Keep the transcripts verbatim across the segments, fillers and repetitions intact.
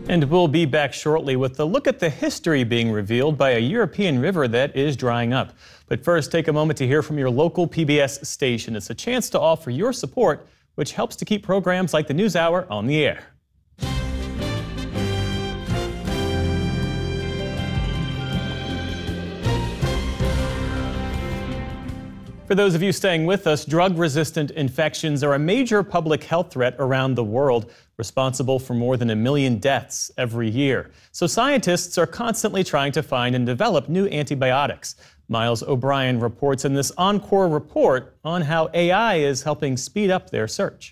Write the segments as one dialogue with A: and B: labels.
A: And we'll be back shortly with a look at the history being revealed by a European river that is drying up. But first, take a moment to hear from your local P B S station. It's a chance to offer your support, which helps to keep programs like the NewsHour on the air. For those of you staying with us, drug-resistant infections are a major public health threat around the world, responsible for more than a million deaths every year. So scientists are constantly trying to find and develop new antibiotics. Miles O'Brien reports in this Encore report on how A I is helping speed up their search.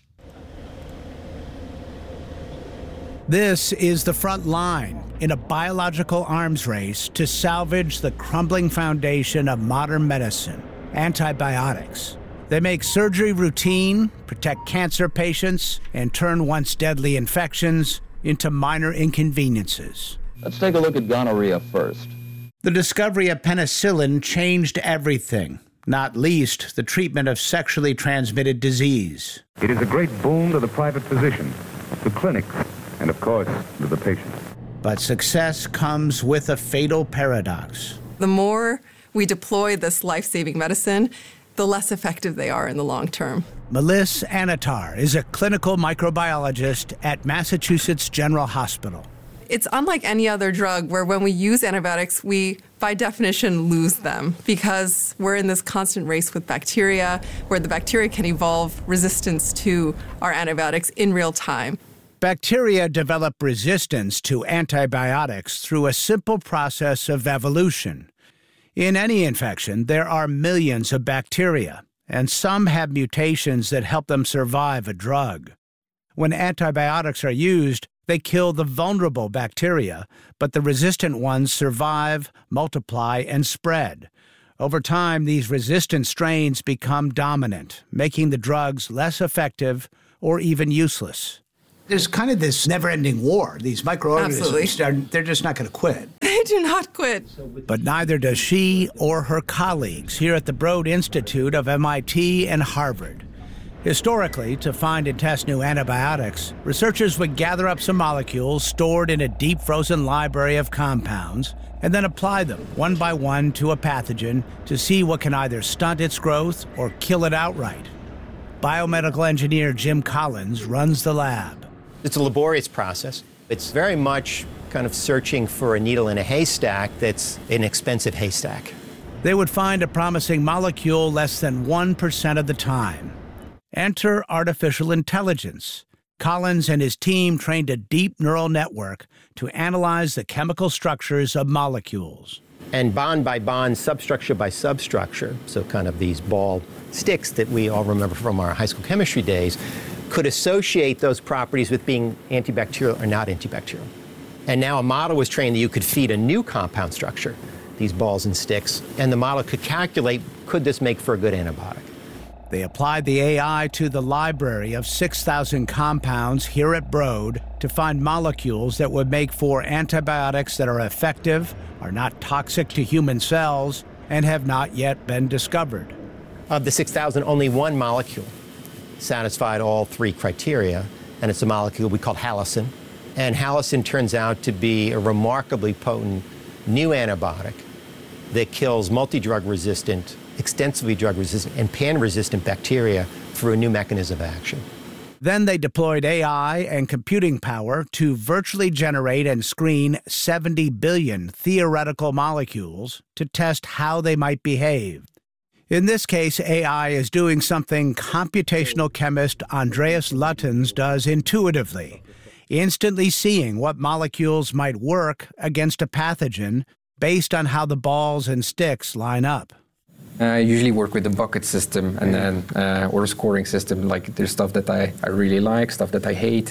B: This is the front line in a biological arms race to salvage the crumbling foundation of modern medicine. Antibiotics. They make surgery routine, protect cancer patients, and turn once deadly infections into minor inconveniences.
C: Let's take a look at gonorrhea first.
B: The discovery of penicillin changed everything, not least the treatment of sexually transmitted disease.
D: It is a great boon to the private physician, to clinics, and of course, to the patient.
B: But success comes with a fatal paradox.
E: The more we deploy this life-saving medicine, the less effective they are in the long term.
B: Melissa Anatar is a clinical microbiologist at Massachusetts General Hospital.
E: It's unlike any other drug where when we use antibiotics, we, by definition, lose them because we're in this constant race with bacteria where the bacteria can evolve resistance to our antibiotics in real time.
B: Bacteria develop resistance to antibiotics through a simple process of evolution. In any infection, there are millions of bacteria, and some have mutations that help them survive a drug. When antibiotics are used, they kill the vulnerable bacteria, but the resistant ones survive, multiply, and spread. Over time, these resistant strains become dominant, making the drugs less effective or even useless. There's kind of this never-ending war. These microorganisms, are, they're just not going to quit.
E: They do not quit.
B: But neither does she or her colleagues here at the Broad Institute of M I T and Harvard. Historically, to find and test new antibiotics, researchers would gather up some molecules stored in a deep frozen library of compounds and then apply them one by one to a pathogen to see what can either stunt its growth or kill it outright. Biomedical engineer Jim Collins runs the lab.
F: It's a laborious process. It's very much kind of searching for a needle in a haystack that's an expensive haystack.
B: They would find a promising molecule less than one percent of the time. Enter artificial intelligence. Collins and his team trained a deep neural network to analyze the chemical structures of molecules.
F: And bond by bond, substructure by substructure, so kind of these ball sticks that we all remember from our high school chemistry days, could associate those properties with being antibacterial or not antibacterial. And now a model was trained that you could feed a new compound structure, these balls and sticks, and the model could calculate, could this make for a good antibiotic?
B: They applied the A I to the library of six thousand compounds here at Broad to find molecules that would make for antibiotics that are effective, are not toxic to human cells, and have not yet been discovered.
F: Of the six thousand, only one molecule satisfied all three criteria, and it's a molecule we call halicin. And halicin turns out to be a remarkably potent new antibiotic that kills multi-drug resistant, extensively drug resistant, and pan-resistant bacteria through a new mechanism of action.
B: Then they deployed A I and computing power to virtually generate and screen seventy billion theoretical molecules to test how they might behave. In this case, A I is doing something computational chemist Andreas Luttens does intuitively, instantly seeing what molecules might work against a pathogen based on how the balls and sticks line up.
G: I usually work with the bucket system and then uh, or a scoring system. Like there's stuff that I, I really like, stuff that I hate.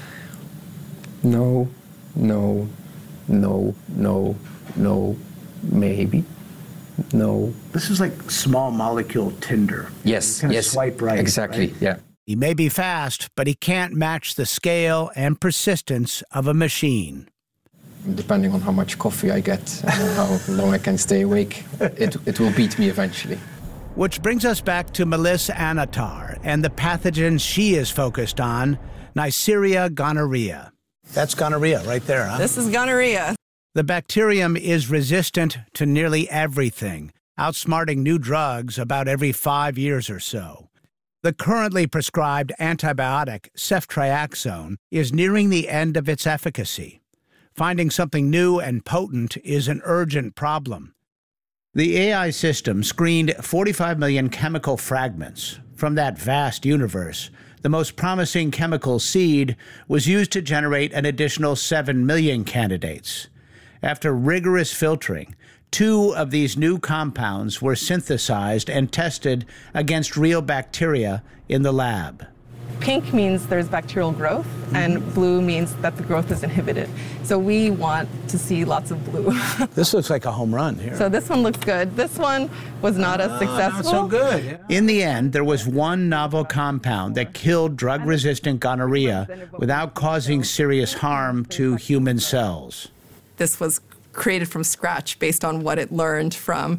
G: No, no, no, no, no, maybe. No.
B: This is like small molecule Tinder.
G: Yes,
B: kind of
G: yes,
B: swipe right.
G: Exactly,
B: right?
G: yeah.
B: He may be fast, but he can't match the scale and persistence of a machine.
G: Depending on how much coffee I get and how long I can stay awake, it, it will beat me eventually.
B: Which brings us back to Melissa Anatar and the pathogen she is focused on, Neisseria gonorrhea. That's gonorrhea right there, huh?
E: This is gonorrhea.
B: The bacterium is resistant to nearly everything, outsmarting new drugs about every five years or so. The currently prescribed antibiotic, ceftriaxone, is nearing the end of its efficacy. Finding something new and potent is an urgent problem. The A I system screened forty-five million chemical fragments. From that vast universe, the most promising chemical seed was used to generate an additional seven million candidates. After rigorous filtering, two of these new compounds were synthesized and tested against real bacteria in the lab.
E: Pink means there's bacterial growth, and blue means that the growth is inhibited. So we want to see lots of blue.
B: This looks like a home run here.
E: So this one looks good. This one was not as successful.
B: Not so good. Yeah. In the end, there was one novel compound that killed drug-resistant gonorrhea without causing serious harm to human cells.
E: This was created from scratch based on what it learned from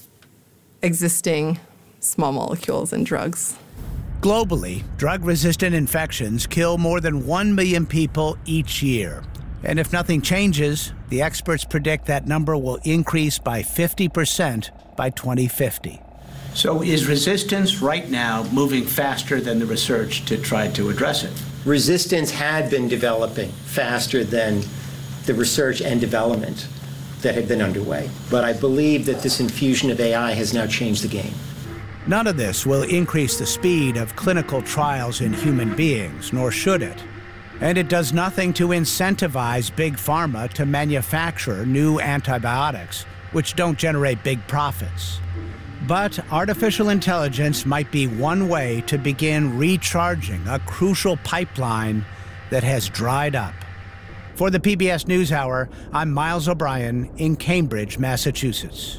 E: existing small molecules and drugs.
B: Globally, drug-resistant infections kill more than one million people each year. And if nothing changes, the experts predict that number will increase by fifty percent by twenty fifty. So is resistance right now moving faster than the research to try to address it?
F: Resistance had been developing faster than the research and development that had been underway. But I believe that this infusion of A I has now changed the game.
B: None of this will increase the speed of clinical trials in human beings, nor should it. And it does nothing to incentivize big pharma to manufacture new antibiotics, which don't generate big profits. But artificial intelligence might be one way to begin recharging a crucial pipeline that has dried up. For the P B S NewsHour, I'm Miles O'Brien in Cambridge, Massachusetts.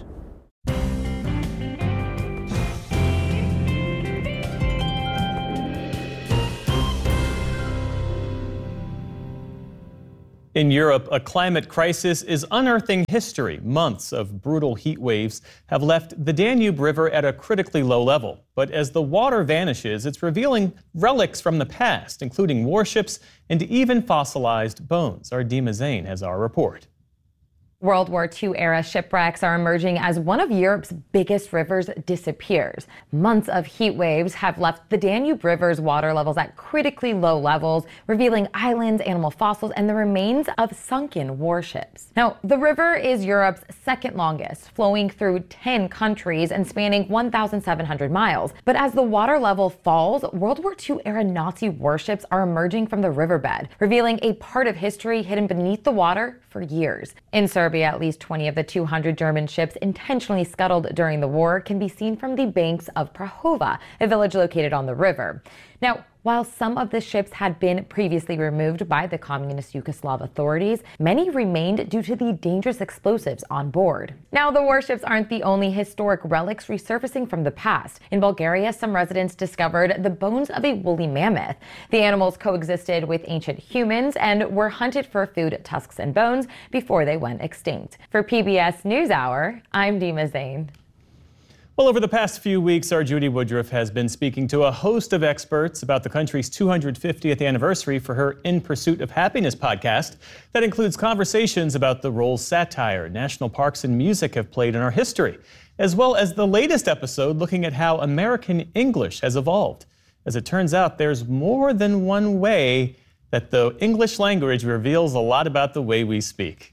A: In Europe, a climate crisis is unearthing history. Months of brutal heat waves have left the Danube River at a critically low level. But as the water vanishes, it's revealing relics from the past, including warships and even fossilized bones. Our Dima Zain has our report.
H: World War Two era shipwrecks are emerging as one of Europe's biggest rivers disappears. Months of heat waves have left the Danube River's water levels at critically low levels, revealing islands, animal fossils, and the remains of sunken warships. Now, the river is Europe's second longest, flowing through ten countries and spanning one thousand seven hundred miles. But as the water level falls, World War Two era Nazi warships are emerging from the riverbed, revealing a part of history hidden beneath the water for years. In Serbia, at least twenty of the two hundred German ships intentionally scuttled during the war can be seen from the banks of Prahova, a village located on the river. Now, while some of the ships had been previously removed by the communist Yugoslav authorities, many remained due to the dangerous explosives on board. Now, the warships aren't the only historic relics resurfacing from the past. In Bulgaria, some residents discovered the bones of a woolly mammoth. The animals coexisted with ancient humans and were hunted for food, tusks, and bones before they went extinct. For P B S NewsHour, I'm Dima Zain.
A: Well, over the past few weeks, our Judy Woodruff has been speaking to a host of experts about the country's two hundred fiftieth anniversary for her In Pursuit of Happiness podcast. That includes conversations about the roles satire, national parks, and music have played in our history, as well as the latest episode looking at how American English has evolved. As it turns out, there's more than one way that the English language reveals a lot about the way we speak.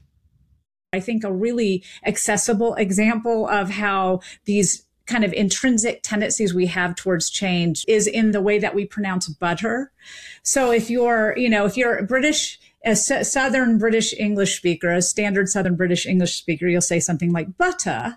I: I think a really accessible example of how these kind of intrinsic tendencies we have towards change is in the way that we pronounce butter. So if you're, you know, if you're British, a Southern British English speaker, a standard Southern British English speaker, you'll say something like butter.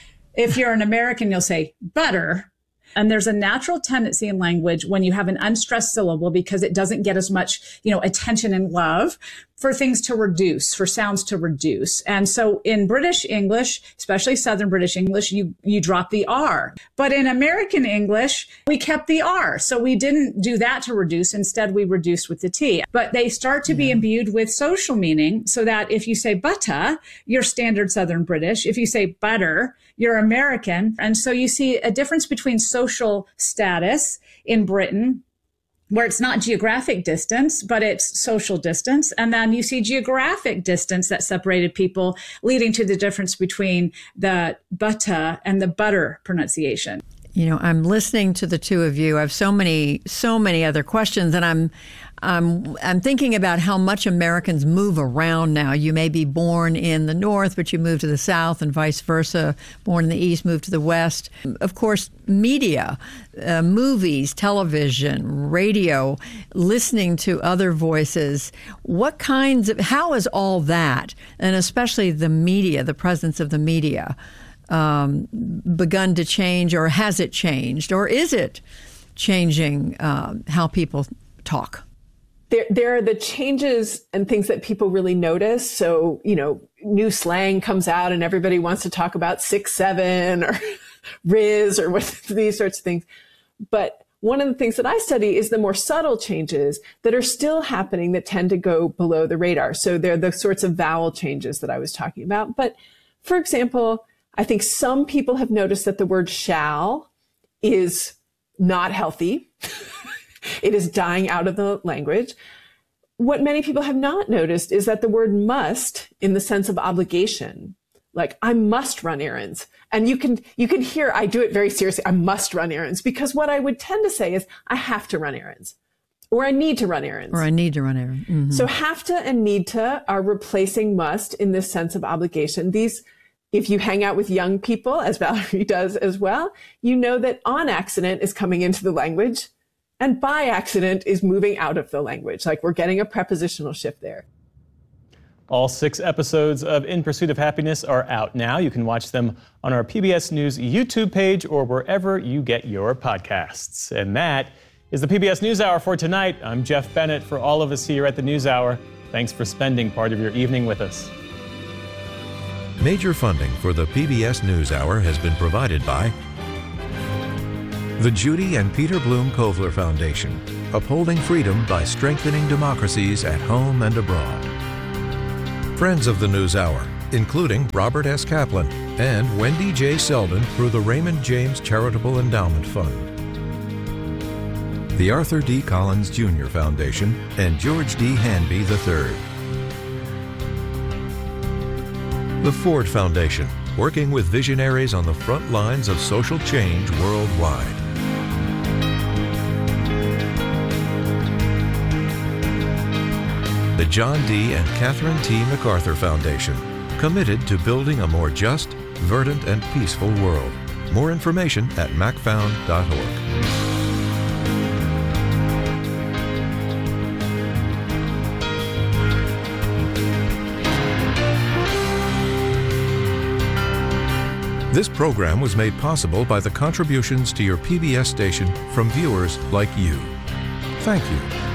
I: If you're an American, you'll say butter. And there's a natural tendency in language when you have an unstressed syllable, because it doesn't get as much, you know, attention and love, for things to reduce, for sounds to reduce. And so in British English, especially Southern British English, you, you drop the R. But in American English, we kept the R. So we didn't do that to reduce. Instead, we reduced with the T. But they start to be yeah. imbued with social meaning, so that if you say butter, you're standard Southern British. If you say butter, you're American. And so you see a difference between social status in Britain where it's not geographic distance, but it's social distance. And then you see geographic distance that separated people, leading to the difference between the butter and the butter pronunciation.
J: You know, I'm listening to the two of you. I have so many, so many other questions, and I'm, I'm, I'm thinking about how much Americans move around now. You may be born in the North, but you move to the South, and vice versa. Born in the East, move to the West. Of course, media, uh, movies, television, radio, listening to other voices. What kinds of, how is all that, and especially the media, the presence of the media, Um, begun to change, or has it changed, or is it changing um, how people talk?
K: There, there are the changes and things that people really notice. So, you know, new slang comes out and everybody wants to talk about six, seven or Riz or what, these sorts of things. But one of the things that I study is the more subtle changes that are still happening that tend to go below the radar. So they're the sorts of vowel changes that I was talking about. But for example, I think some people have noticed that the word shall is not healthy. It is dying out of the language. What many people have not noticed is that the word must, in the sense of obligation, like I must run errands. And you can, you can hear I do it very seriously. I must run errands, because what I would tend to say is I have to run errands, or I need to run errands.
J: Or I need to run errands. Mm-hmm.
K: So have to and need to are replacing must in this sense of obligation. These, if you hang out with young people, as Valerie does as well, you know that on accident is coming into the language and by accident is moving out of the language. Like we're getting a prepositional shift there.
A: All six episodes of In Pursuit of Happiness are out now. You can watch them on our P B S News YouTube page or wherever you get your podcasts. And that is the P B S NewsHour for tonight. I'm Jeff Bennett. For all of us here at the NewsHour, thanks for spending part of your evening with us.
L: Major funding for the P B S NewsHour has been provided by the Judy and Peter Bloom Kovler Foundation, upholding freedom by strengthening democracies at home and abroad. Friends of the NewsHour, including Robert S. Kaplan and Wendy J. Selden through the Raymond James Charitable Endowment Fund. The Arthur D. Collins Junior Foundation and George D. Hanby the third. The Ford Foundation, working with visionaries on the front lines of social change worldwide. The John D. and Catherine T. MacArthur Foundation, committed to building a more just, verdant, and peaceful world. More information at mac found dot org. This program was made possible by the contributions to your P B S station from viewers like you. Thank you.